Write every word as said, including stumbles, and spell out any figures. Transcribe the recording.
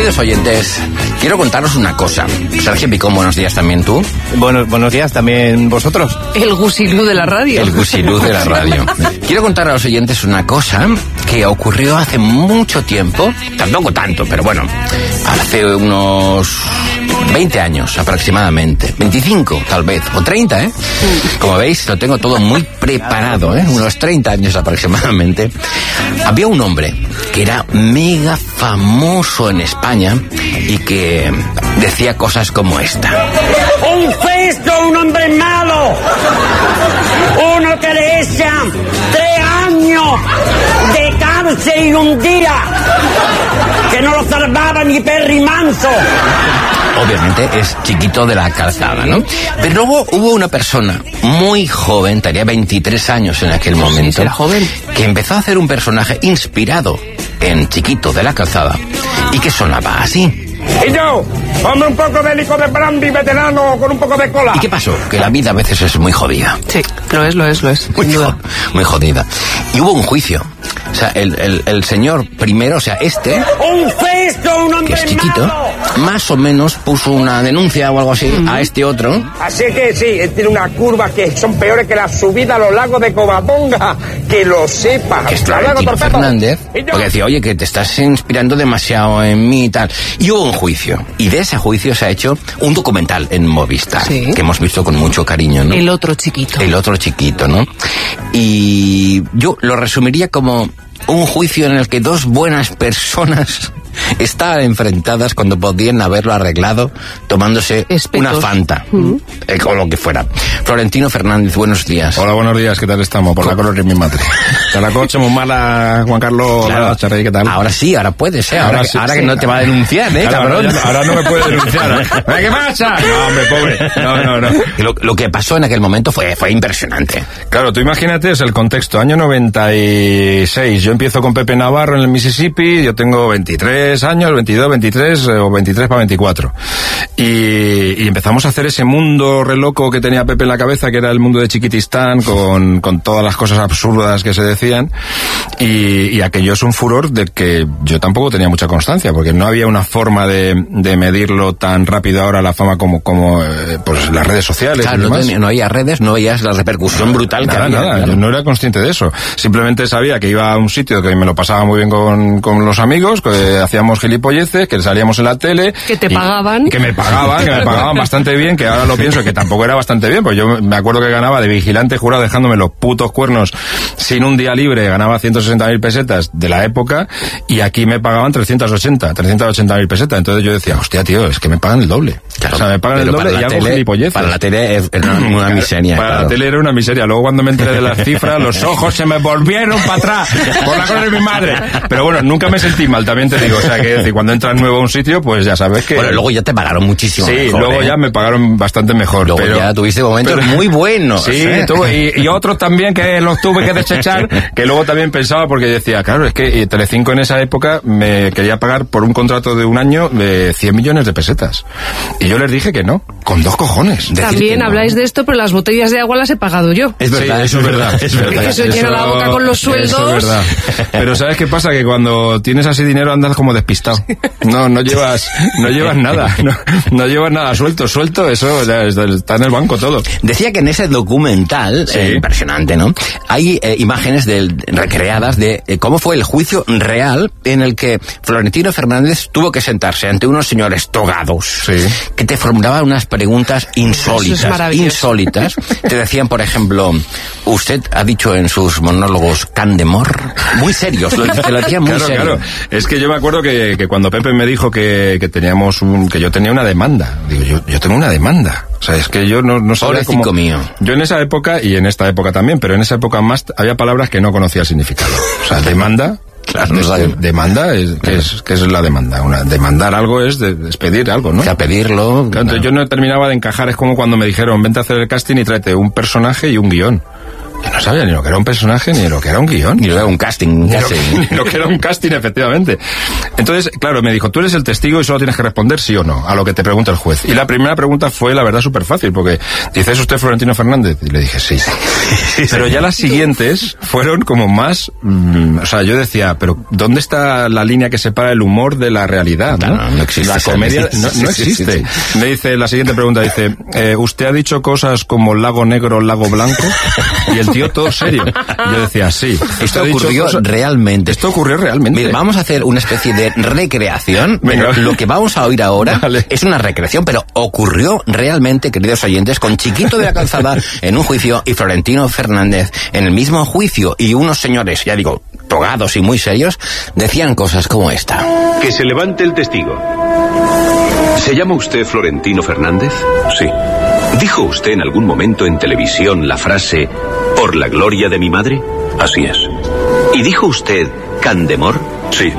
Queridos oyentes, quiero contaros una cosa. Sergio Picón, buenos días también tú. Bueno, buenos días también vosotros. El gusilú de la radio. El gusilú de la radio. Quiero contar a los oyentes una cosa que ocurrió hace mucho tiempo, tampoco tanto, pero bueno, hace unos veinte años aproximadamente, veinticinco tal vez, o treinta, ¿eh? Como veis, lo tengo todo muy preparado, ¿eh? Unos treinta años aproximadamente. Había un hombre que era mega famoso en España y que decía cosas como esta. ¡Un festo, un hombre malo! ¡Uno que le echan tres años de cárcel y un día! ¡Que no lo salvaba ni Perry Manso! Obviamente es Chiquito de la Calzada, ¿no? Pero luego hubo una persona muy joven, tenía veintitrés años en aquel momento, sí, era joven, que empezó a hacer un personaje inspirado en Chiquito de la Calzada y que sonaba así. Y yo, ponme un poco de licor de brandy veterano con un poco de cola. ¿Y qué pasó? Que la vida a veces es muy jodida. Sí, lo es, lo es, lo es. Muy, jo- muy jodida. Y hubo un juicio. O sea, el, el, el señor primero, o sea, este, ¡Un festo, un hombre que es Chiquito, malo! más o menos puso una denuncia o algo así uh-huh. a este otro. Así que sí, él tiene una curva que son peores que la subida a los lagos de Covadonga. Que lo sepa. Que es Florentino Fernández, porque decía, oye, que te estás inspirando demasiado en mí y tal. Y hubo un juicio. Y de ese juicio se ha hecho un documental en Movistar, sí, que hemos visto con mucho cariño, ¿no? El otro Chiquito. El otro Chiquito, ¿no? Y yo lo resumiría como un juicio en el que dos buenas personas estaban enfrentadas cuando podían haberlo arreglado tomándose Espetos. una Fanta, uh-huh. eh, o lo que fuera. Florentino Fernández, buenos días. Hola, buenos días, ¿qué tal estamos? Por la color de mi madre. De la coche muy mala, Juan Carlos. Claro. Charrey, ¿qué tal? Ahora sí, ahora puedes, ¿eh? Ahora, ahora, sí, ahora sí. que no te va a denunciar, ¿eh, ahora, cabrón? Ahora, ahora no me puede denunciar. ¿Eh? ¿Qué pasa? No, hombre, pobre. No, no, no. Lo, lo que pasó en aquel momento fue, fue impresionante. Claro, tú imagínate, es el contexto. Año noventa y seis, yo empiezo con Pepe Navarro en el Mississippi, yo tengo veintitrés años, veintidós, veintitrés o veintitrés para veinticuatro. Y, y empezamos a hacer ese mundo re loco que tenía Pepe en la cabeza, que era el mundo de Chiquitistán, con, con todas las cosas absurdas que se decían. Y, y aquello es un furor del que yo tampoco tenía mucha constancia, porque no había una forma de, de medirlo tan rápido ahora la fama como, como eh, pues las redes sociales. Claro, no, tenía, no había redes, no veías la repercusión brutal nada, que había. Nada, claro. Yo no era consciente de eso. Simplemente sabía que iba a un sitio que me lo pasaba muy bien con, con los amigos, que hacíamos gilipolleces, que salíamos en la tele. Que te y, pagaban. Y que me pagaban, que me pagaban bastante bien, que ahora lo pienso que tampoco era bastante bien, pues yo me acuerdo que ganaba de vigilante jurado dejándome los putos cuernos sin un día libre, ganaba ciento sesenta mil pesetas de la época, y aquí me pagaban trescientos ochenta mil pesetas. Entonces yo decía, hostia, tío, es que me pagan el doble. Claro, o sea, me pagan el doble y hago gilipolleces. Para la tele era una, una miseria. Para claro. la tele era una miseria. Luego cuando me enteré de las cifras, los ojos se me volvieron para atrás por la cosa de mi madre. Pero bueno, nunca me sentí mal, también te digo. O sea, que decir, cuando entras nuevo a un sitio, pues ya sabes que... Bueno, luego ya te pagaron muchísimo sí, mejor. luego ¿eh? ya me pagaron bastante mejor. Luego pero, ya tuviste momentos pero, muy buenos. Sí, ¿eh? tuve, y, y otros también que los tuve que desechar, que luego también pensaba, porque decía, claro, es que Telecinco en esa época me quería pagar por un contrato de un año de cien millones de pesetas. Y yo les dije que no, con dos cojones. También habláis de esto, pero las botellas de agua las he pagado yo. Es verdad, sí, eso es verdad. Es verdad. Que se os llena la boca con los sueldos. Eso es verdad. Pero ¿sabes qué pasa? Que cuando tienes así dinero andas como despistado. No, no llevas, no llevas nada. No, no llevas nada suelto. Suelto, eso ya está en el banco todo. Decía que en ese documental, sí. eh, impresionante, ¿no? Hay eh, imágenes de, recreadas de eh, cómo fue el juicio real en el que Florentino Fernández tuvo que sentarse ante unos señores togados, sí, que te formulaban unas preguntas insólitas, insólitas. Te decían, por ejemplo, usted ha dicho en sus monólogos Candemor, muy serios, lo, te lo decían muy claro, serio. Claro, es que yo me acuerdo que, que cuando Pepe me dijo que, que teníamos un, que yo tenía una demanda, digo, yo, yo tengo una demanda. O sea, es que yo no, no sabía cómo... mío. Yo en esa época, y en esta época también, pero en esa época más, había palabras que no conocía el significado. O sea, demanda... Claro, no de, demanda, es, ¿qué, es, ¿qué es la demanda? Una, demandar algo es de, es pedir algo, ¿no? O sea, pedirlo... Claro, entonces yo no terminaba de encajar, es como cuando me dijeron, vente a hacer el casting y tráete un personaje y un guión. Yo no sabía ni lo que era un personaje, ni lo que era un guión. Ni lo que era un casting. Ni lo, que, ni lo que era un casting, efectivamente. Entonces, claro, me dijo, tú eres el testigo y solo tienes que responder sí o no a lo que te pregunta el juez. Y la primera pregunta fue, la verdad, súper fácil, porque dice, ¿es usted Florentino Fernández? Y le dije, sí. Pero ya las siguientes fueron como más... Mmm, o sea, yo decía, pero ¿dónde está la línea que separa el humor de la realidad? No, no, no existe. La comedia no, no existe. Me dice, la siguiente pregunta dice, eh, ¿usted ha dicho cosas como lago negro, lago blanco? Y el tío todo serio. Yo decía, sí. Esto ocurrió cosas... realmente. Esto ocurrió realmente. Mira, vamos a hacer una especie de recreación. Venga. Lo que vamos a oír ahora vale. es una recreación, pero ocurrió realmente, queridos oyentes, con Chiquito de la Calzada en un juicio y Florentino Fernández en el mismo juicio. Y unos señores, ya digo, togados y muy serios, decían cosas como esta. Que se levante el testigo. ¿Se llama usted Florentino Fernández? Sí. ¿Dijo usted en algún momento en televisión la frase «por la gloria de mi madre»? Así es. ¿Y dijo usted «Candemor»? Sí.